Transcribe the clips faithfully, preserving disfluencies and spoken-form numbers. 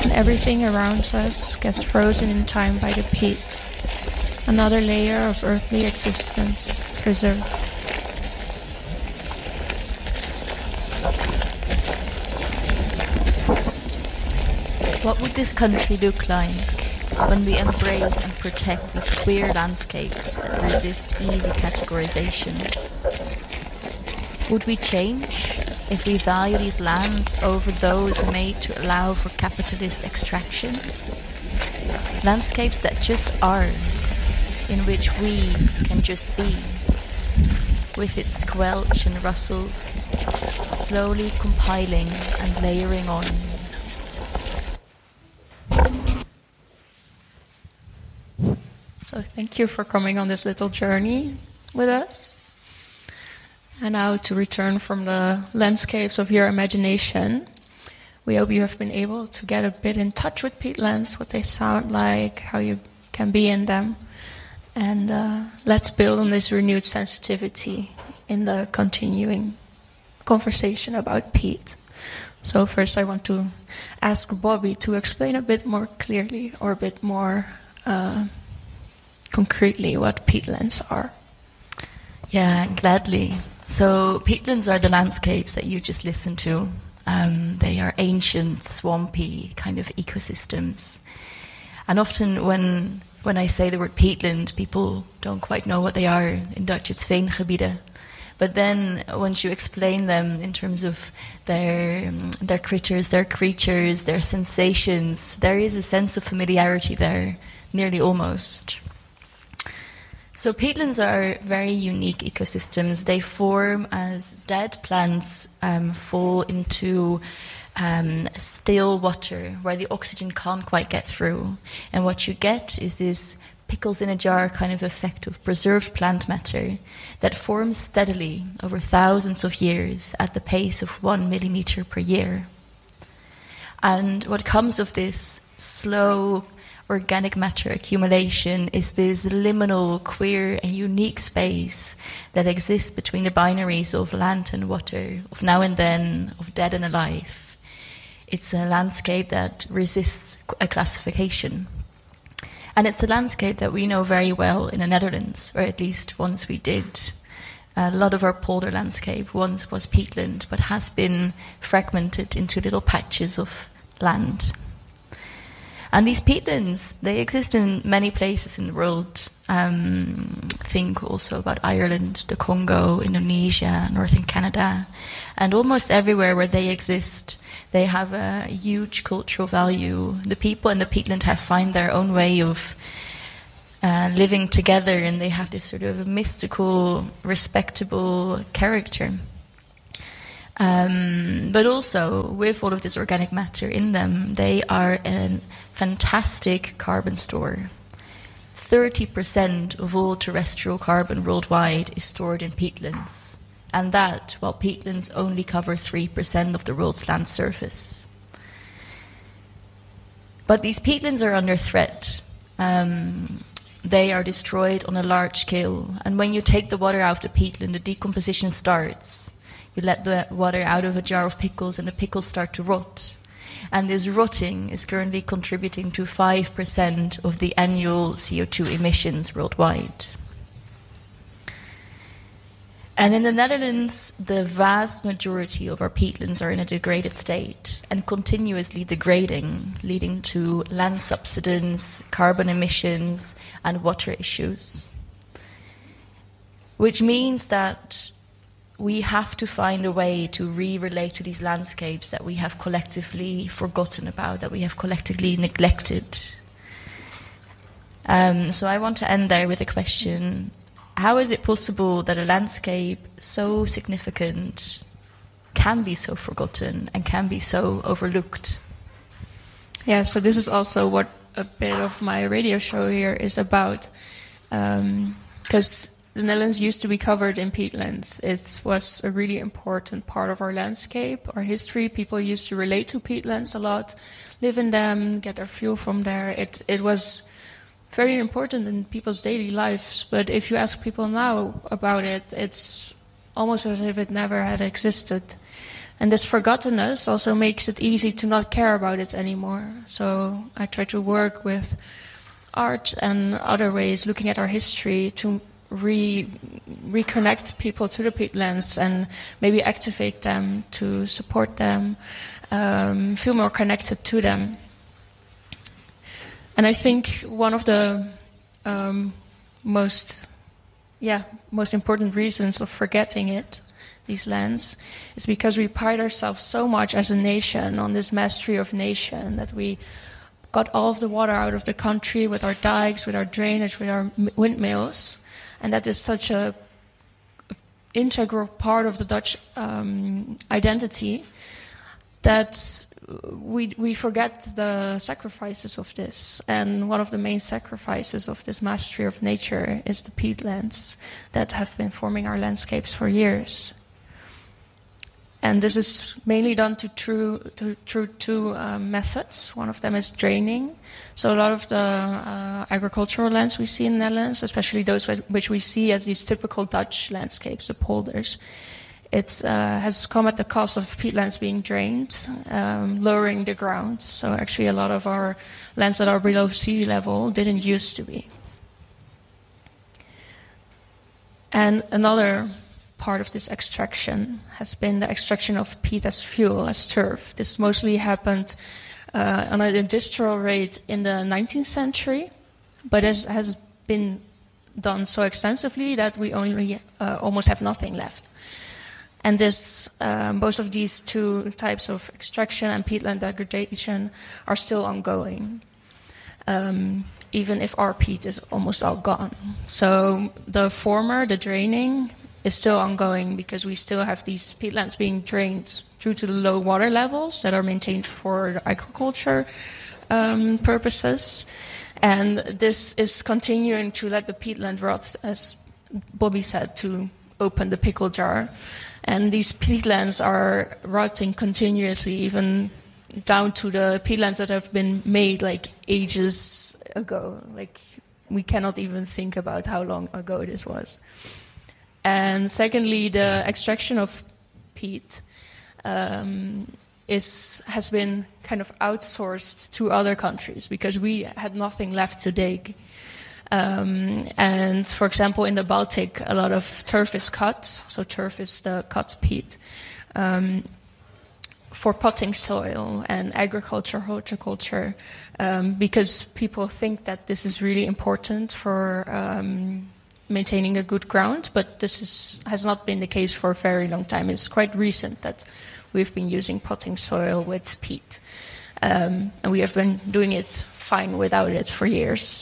and everything around us gets frozen in time by the peat. Another layer of earthly existence preserved. What would this country look like when we embrace and protect these queer landscapes that resist easy categorization? Would we change if we value these lands over those made to allow for capitalist extraction? Landscapes that just are, in which we can just be, with its squelch and rustles, slowly compiling and layering on. So thank you for coming on this little journey with us. And now to return from the landscapes of your imagination, we hope you have been able to get a bit in touch with peatlands, what they sound like, how you can be in them. And uh, let's build on this renewed sensitivity in the continuing conversation about peat. So first I want to ask Bobby to explain a bit more clearly or a bit more uh, concretely what peatlands are. Yeah, gladly. So peatlands are the landscapes that you just listened to. Um, they are ancient, swampy kind of ecosystems. And often when when I say the word peatland, people don't quite know what they are. In Dutch it's veengebieden. But then once you explain them in terms of their um, their critters, their creatures, their sensations, there is a sense of familiarity there, nearly almost. So peatlands are very unique ecosystems. They form as dead plants um, fall into um, still water where the oxygen can't quite get through. And what you get is this pickles in a jar kind of effect of preserved plant matter that forms steadily over thousands of years at the pace of one millimeter per year. And what comes of this slow organic matter accumulation is this liminal, queer and unique space that exists between the binaries of land and water, of now and then, of dead and alive. It's a landscape that resists a classification. And it's a landscape that we know very well in the Netherlands, or at least once we did. A lot of our polder landscape once was peatland, but has been fragmented into little patches of land. And these peatlands, they exist in many places in the world. Um, think also about Ireland, the Congo, Indonesia, northern Canada. And almost everywhere where they exist, they have a huge cultural value. The people in the peatland have found their own way of uh, living together, and they have this sort of mystical, respectable character. Um, but also, with all of this organic matter in them, they are a fantastic carbon store. thirty percent of all terrestrial carbon worldwide is stored in peatlands. And that, while peatlands only cover three percent of the world's land surface. But these peatlands are under threat. Um, they are destroyed on a large scale. And when you take the water out of the peatland, the decomposition starts. You let the water out of a jar of pickles and the pickles start to rot. And this rotting is currently contributing to five percent of the annual C O two emissions worldwide. And in the Netherlands, the vast majority of our peatlands are in a degraded state and continuously degrading, leading to land subsidence, carbon emissions, and water issues. Which means that we have to find a way to re-relate to these landscapes that we have collectively forgotten about, that we have collectively neglected. Um, so I want to end there with a question. How is it possible that a landscape so significant can be so forgotten and can be so overlooked? Yeah, so this is also what a bit of my radio show here is about. Because um, the Netherlands used to be covered in peatlands. It was a really important part of our landscape, our history. People used to relate to peatlands a lot, live in them, get their fuel from there. It it was very important in people's daily lives. But if you ask people now about it, it's almost as if it never had existed. And this forgottenness also makes it easy to not care about it anymore. So I try to work with art and other ways, looking at our history, to re reconnect people to the peatlands and maybe activate them, to support them, um, feel more connected to them. And I think one of the um, most, yeah, most important reasons of forgetting it, these lands, is because we pride ourselves so much as a nation on this mastery of nation, that we got all of the water out of the country with our dikes, with our drainage, with our windmills, and that is such a integral part of the Dutch um, identity that we we forget the sacrifices of this. And one of the main sacrifices of this mastery of nature is the peatlands that have been forming our landscapes for years. And this is mainly done to through to, through two uh, methods. One of them is draining. So a lot of the uh, agricultural lands we see in the Netherlands, especially those which we see as these typical Dutch landscapes, the polders, it uh, has come at the cost of peatlands being drained, um, lowering the ground. So actually a lot of our lands that are below sea level didn't used to be. And another part of this extraction has been the extraction of peat as fuel, as turf. This mostly happened uh, on an industrial rate in the nineteenth century, but it has been done so extensively that we only uh, almost have nothing left. And this, uh, both of these two types of extraction and peatland degradation are still ongoing, um, even if our peat is almost all gone. So the former, the draining, is still ongoing because we still have these peatlands being drained due to the low water levels that are maintained for agriculture um, purposes. And this is continuing to let the peatland rot, as Bobby said, to open the pickle jar. And these peatlands are rotting continuously, even down to the peatlands that have been made like ages ago. Like, we cannot even think about how long ago this was. And secondly, the extraction of peat um, is has been kind of outsourced to other countries because we had nothing left to dig. Um, and for example, in the Baltic, a lot of turf is cut. So turf is the cut peat um, for potting soil and agriculture, horticulture, um, because people think that this is really important for um, maintaining a good ground, but this is, has not been the case for a very long time. It's quite recent that we've been using potting soil with peat. Um, and we have been doing it fine without it for years.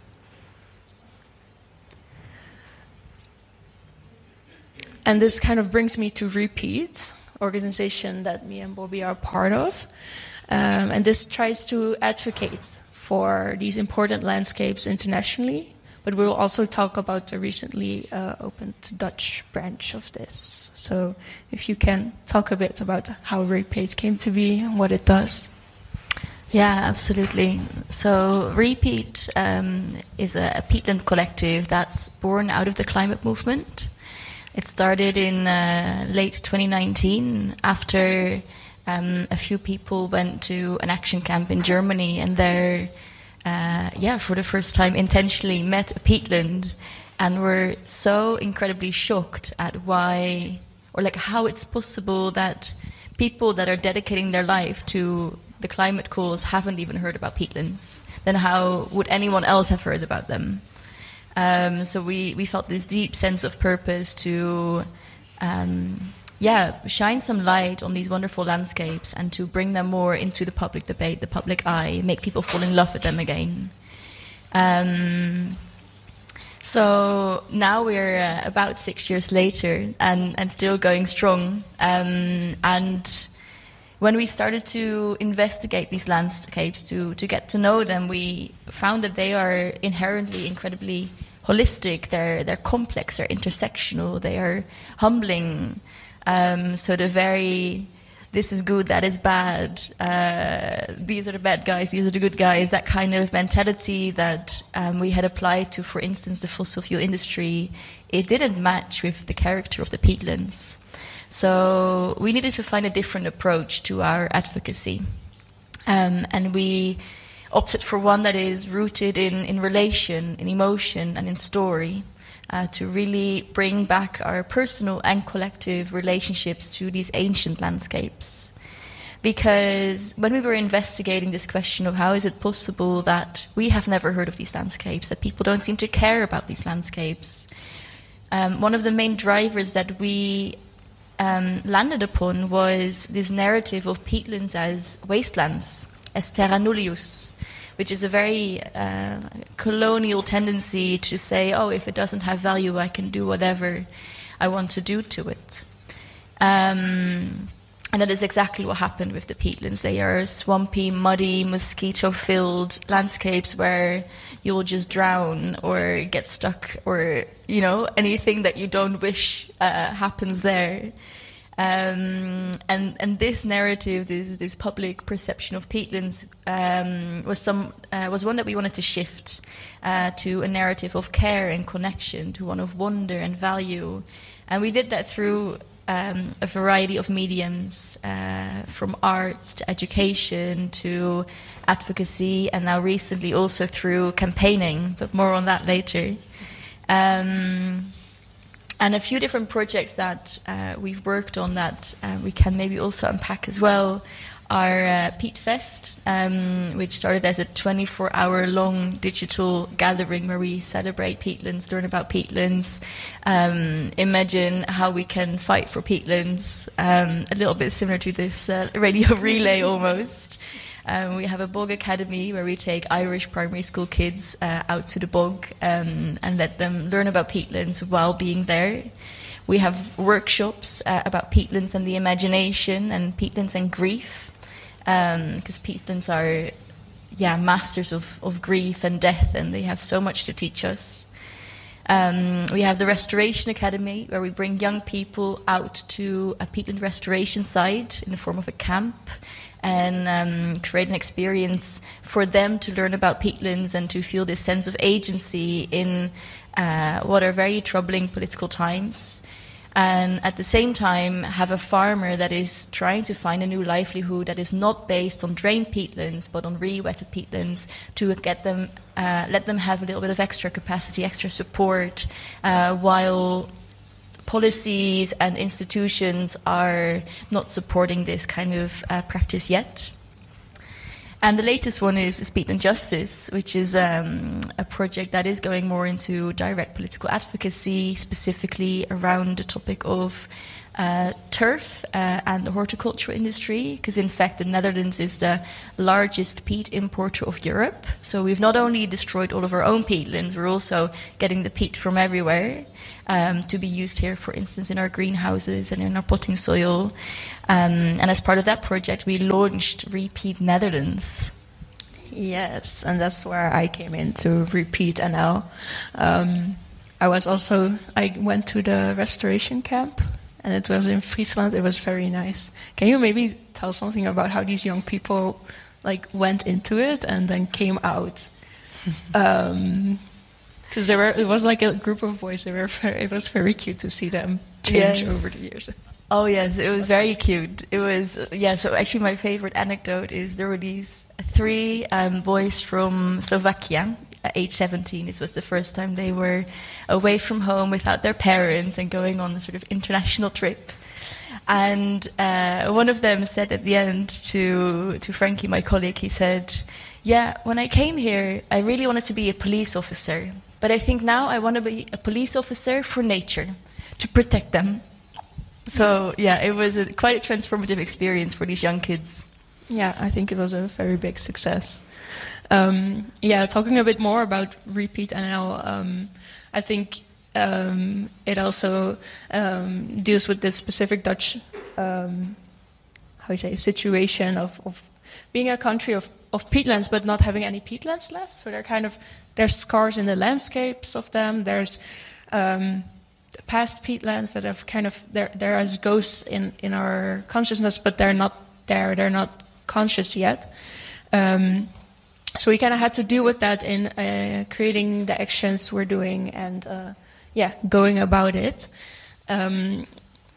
And this kind of brings me to Repeat, organization that me and Bobby are part of. Um, and this tries to advocate for these important landscapes internationally. But we will also talk about the recently uh, opened Dutch branch of this. So if you can talk a bit about how Repeat came to be and what it does. Yeah, absolutely. So Repeat um, is a, a peatland collective that's born out of the climate movement. It started in uh, late twenty nineteen after um, a few people went to an action camp in Germany, and there Uh, yeah, for the first time intentionally met a peatland and were so incredibly shocked at why, or like how it's possible that people that are dedicating their life to the climate cause haven't even heard about peatlands. Then how would anyone else have heard about them? Um, so we, we felt this deep sense of purpose to um, yeah, shine some light on these wonderful landscapes and to bring them more into the public debate, the public eye, make people fall in love with them again. Um, so now we're uh, about six years later and, and still going strong. Um, and when we started to investigate these landscapes, to, to get to know them, we found that they are inherently incredibly holistic. They're, they're complex, they're intersectional, they are humbling. Um, so the very, this is good, that is bad, uh, these are the bad guys, these are the good guys, that kind of mentality that um, we had applied to, for instance, the fossil fuel industry, it didn't match with the character of the peatlands. So we needed to find a different approach to our advocacy. Um, and we opted for one that is rooted in, in relation, in emotion, and in story, uh, to really bring back our personal and collective relationships to these ancient landscapes. Because when we were investigating this question of how is it possible that we have never heard of these landscapes, that people don't seem to care about these landscapes, um, one of the main drivers that we um, landed upon was this narrative of peatlands as wastelands, as terra nullius, which is a very uh, colonial tendency to say, oh, if it doesn't have value, I can do whatever I want to do to it. Um, and that is exactly what happened with the peatlands. They are swampy, muddy, mosquito-filled landscapes where you'll just drown or get stuck or, you know, anything that you don't wish uh, happens there. Um, and, and this narrative, this, this public perception of peatlands, um, was some uh, was one that we wanted to shift uh, to a narrative of care and connection, to one of wonder and value. And we did that through um, a variety of mediums, uh, from arts to education to advocacy, and now recently also through campaigning, but more on that later. Um, And a few different projects that uh, we've worked on that uh, we can maybe also unpack as well are uh, Peat Fest, um, which started as a twenty-four hour long digital gathering where we celebrate peatlands, learn about peatlands, um, imagine how we can fight for peatlands, um, a little bit similar to this uh, radio relay almost. Um, we have a bog academy where we take Irish primary school kids uh, out to the bog um, and let them learn about peatlands while being there. We have workshops uh, about peatlands and the imagination, and peatlands and grief, because um, peatlands are, yeah, masters of, of grief and death, and they have so much to teach us. Um, we have the Restoration Academy, where we bring young people out to a peatland restoration site in the form of a camp, and um, create an experience for them to learn about peatlands and to feel this sense of agency in uh, what are very troubling political times. And at the same time have a farmer that is trying to find a new livelihood that is not based on drained peatlands but on re-wetted peatlands, to get them, uh, let them have a little bit of extra capacity, extra support, uh, while policies and institutions are not supporting this kind of uh, practice yet. And the latest one is, is Peatland Justice, which is um, a project that is going more into direct political advocacy, specifically around the topic of uh, turf uh, and the horticultural industry, because in fact the Netherlands is the largest peat importer of Europe. So we've not only destroyed all of our own peatlands, we're also getting the peat from everywhere. Um, to be used here, for instance, in our greenhouses and in our potting soil. Um, and as part of that project, we launched Repeat Netherlands. Yes, and that's where I came in to Repeat N L. Um, I was also, I went to the restoration camp, and it was in Friesland. It was very nice. Can you maybe tell something about how these young people like went into it and then came out? um, Because there were, it was like a group of boys. They were, very, it was very cute to see them change yes. over the years. Oh yes, it was very cute. It was, yeah. So actually, my favorite anecdote is there were these three um, boys from Slovakia, at age seventeen. This was the first time they were away from home without their parents and going on a sort of international trip. And uh, one of them said at the end to to Frankie, my colleague, he said, "Yeah, when I came here, I really wanted to be a police officer. But I think now I want to be a police officer for nature, to protect them." So, yeah, it was a, quite a transformative experience for these young kids. Yeah, I think it was a very big success. Um, yeah, talking a bit more about Repeat N L, um, I think um, it also um, deals with this specific Dutch, um, how you say, situation of, of being a country of, of peatlands, but not having any peatlands left. So they're kind of, there's scars in the landscapes of them. There's um, past peatlands that have kind of, they're, they're as ghosts in, in our consciousness, but they're not there. They're not conscious yet. Um, so we kind of had to deal with that in uh, creating the actions we're doing and, uh, yeah, going about it. Um,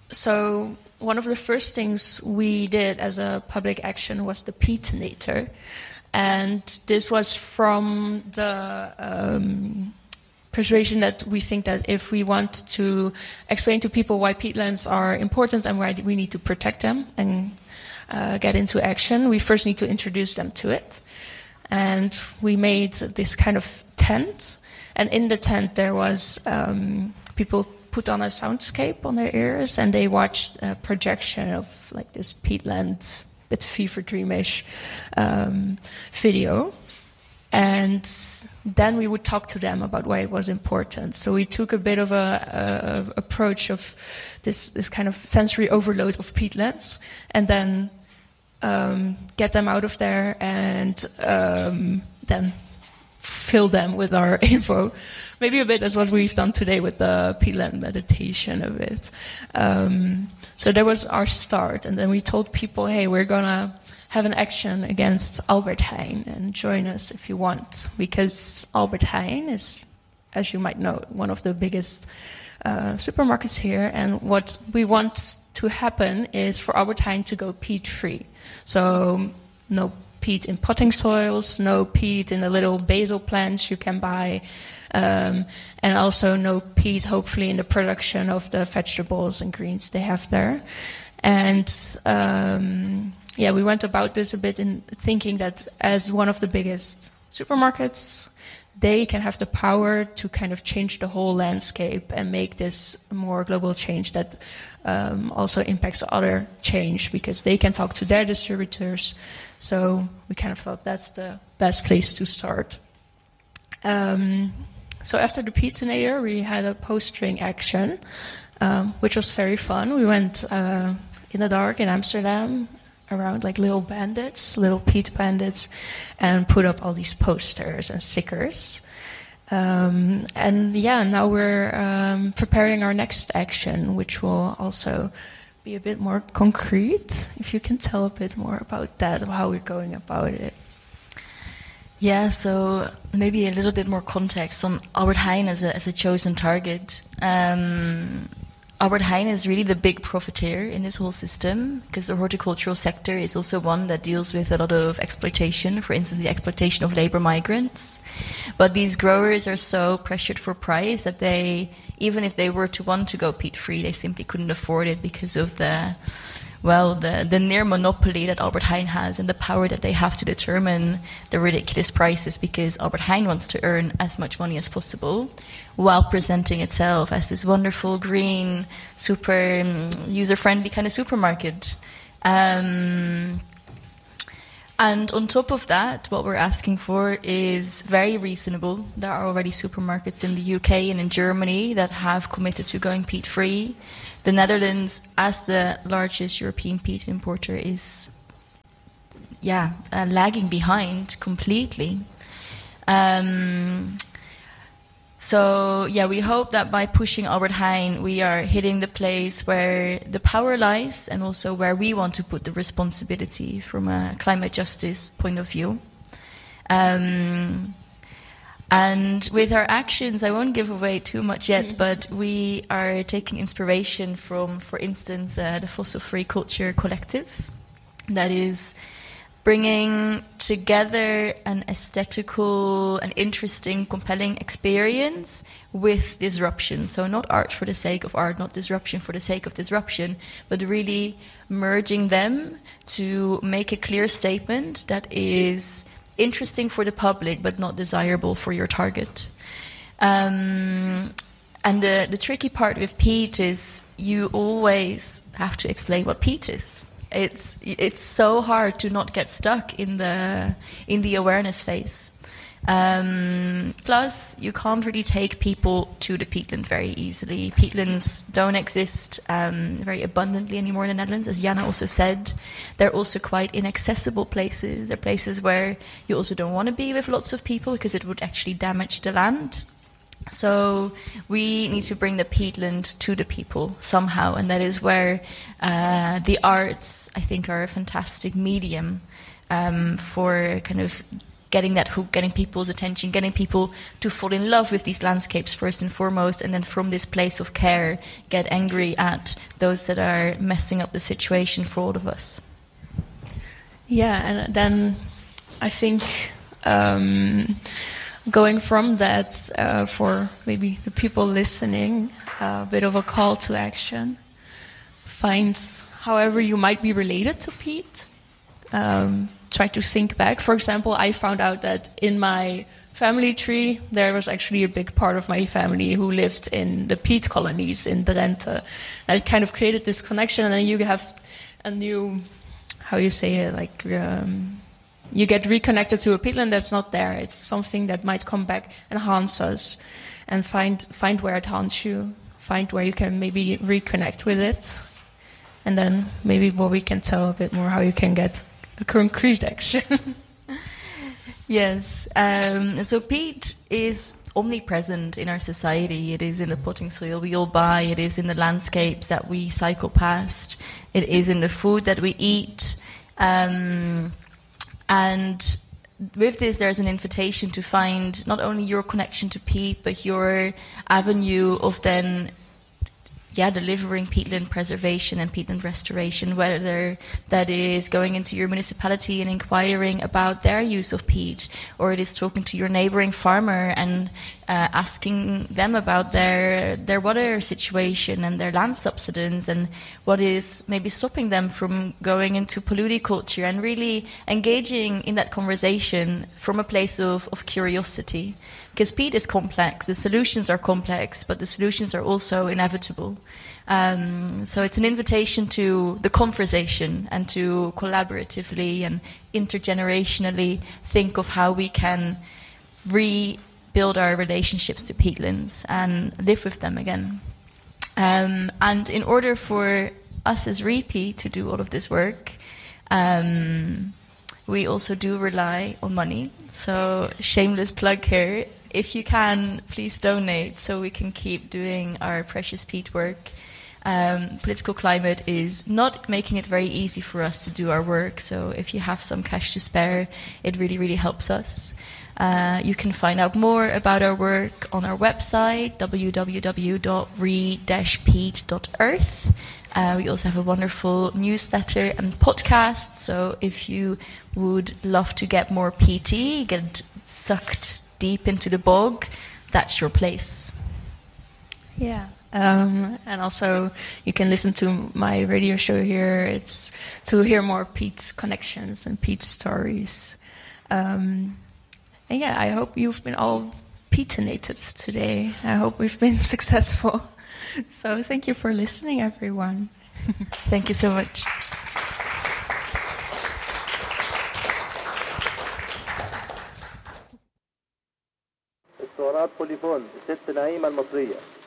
so one of the first things we did as a public action was the peatonator. And this was from the um, persuasion that we think that if we want to explain to people why peatlands are important and why we need to protect them and uh, get into action, we first need to introduce them to it. And we made this kind of tent. And in the tent there was um, people put on a soundscape on their ears and they watched a projection of like this peatland bit fever dreamish um, video, and then we would talk to them about why it was important. So we took a bit of a, a approach of this this kind of sensory overload of peatlands, and then um, get them out of there and um, then fill them with our info. Maybe a bit as what we've done today with the peatland meditation a bit. Um, so that was our start. And then we told people, hey, we're going to have an action against Albert Heijn and join us if you want. Because Albert Heijn is, as you might know, one of the biggest uh, supermarkets here. And what we want to happen is for Albert Heijn to go peat-free. So no peat in potting soils, no peat in the little basil plants you can buy. Um, and also no peat, hopefully, in the production of the vegetables and greens they have there. And um, yeah, we went about this a bit in thinking that as one of the biggest supermarkets, they can have the power to kind of change the whole landscape and make this a more global change that um, also impacts other change, because they can talk to their distributors. So we kind of thought that's the best place to start. Um, So after the peatonator, we had a postering action, um, which was very fun. We went uh, in the dark in Amsterdam around like little bandits, little peat bandits, and put up all these posters and stickers. Um, and yeah, now we're um, preparing our next action, which will also be a bit more concrete. If you can tell a bit more about that, how we're going about it. Yeah, so maybe a little bit more context on Albert Heijn as a, as a chosen target. Um, Albert Heijn is really the big profiteer in this whole system, because the horticultural sector is also one that deals with a lot of exploitation, for instance, the exploitation of labor migrants. But these growers are so pressured for price that they, even if they were to want to go peat-free, they simply couldn't afford it because of the... well, the, the near monopoly that Albert Heijn has and the power that they have to determine the ridiculous prices, because Albert Heijn wants to earn as much money as possible while presenting itself as this wonderful, green, super um, user-friendly kind of supermarket. Um, and on top of that, what we're asking for is very reasonable. There are already supermarkets in the U K and in Germany that have committed to going peat-free. The Netherlands, as the largest European peat importer, is, yeah, uh, lagging behind completely. Um, so, yeah, we hope that by pushing Albert Heijn, we are hitting the place where the power lies and also where we want to put the responsibility from a climate justice point of view. Um, And with our actions, I won't give away too much yet, but we are taking inspiration from, for instance, uh, the Fossil Free Culture Collective. That is bringing together an aesthetical, an interesting, compelling experience with disruption. So not art for the sake of art, not disruption for the sake of disruption, but really merging them to make a clear statement that is interesting for the public, but not desirable for your target. Um, and the, the tricky part with peat is you always have to explain what peat is. It's it's so hard to not get stuck in the in the awareness phase. Um, plus, you can't really take people to the peatland very easily. Peatlands don't exist um, very abundantly anymore in the Netherlands, as Jana also said. They're also quite inaccessible places. They're places where you also don't want to be with lots of people because it would actually damage the land. So we need to bring the peatland to the people somehow, and that is where uh, the arts, I think, are a fantastic medium um, for kind of getting that hook, getting people's attention, getting people to fall in love with these landscapes first and foremost, and then from this place of care, get angry at those that are messing up the situation for all of us. Yeah, and then I think um, going from that, uh, for maybe the people listening, uh, a bit of a call to action. Find however you might be related to peat. Um, try to think back. For example, I found out that in my family tree, there was actually a big part of my family who lived in the peat colonies in Drenthe. And it kind of created this connection, and then you have a new, how you say it, like um, you get reconnected to a peatland that's not there. It's something that might come back and haunt us, and find find where it haunts you, find where you can maybe reconnect with it, and then maybe what we can tell a bit more how you can get a concrete action. Yes, um, so peat is omnipresent in our society. It is in the potting soil we all buy, it is in the landscapes that we cycle past, it is in the food that we eat. Um, and with this, there's an invitation to find not only your connection to peat, but your avenue of then yeah, delivering peatland preservation and peatland restoration, whether that is going into your municipality and inquiring about their use of peat, or it is talking to your neighboring farmer and uh, asking them about their their water situation and their land subsidence and what is maybe stopping them from going into polludiculture, and really engaging in that conversation from a place of, of curiosity. Because peat is complex, the solutions are complex, but the solutions are also inevitable. Um, so it's an invitation to the conversation and to collaboratively and intergenerationally think of how we can rebuild our relationships to peatlands and live with them again. Um, and in order for us as RePeat to do all of this work, um, we also do rely on money. So shameless plug here. If you can, please donate so we can keep doing our precious peat work. Um, political climate is not making it very easy for us to do our work, so if you have some cash to spare, it really, really helps us. Uh, you can find out more about our work on our website, w w w dot re dash peat dot earth. Uh, we also have a wonderful newsletter and podcast, so if you would love to get more P T, get sucked deep into the bog, that's your place. Yeah, um, and also you can listen to my radio show here. It's to hear more peat connections and peat stories. Um, and yeah, I hope you've been all peatinated today. I hope we've been successful. So thank you for listening, everyone. Thank you so much. اسطوانات بوليفون ست نعيمة المصرية.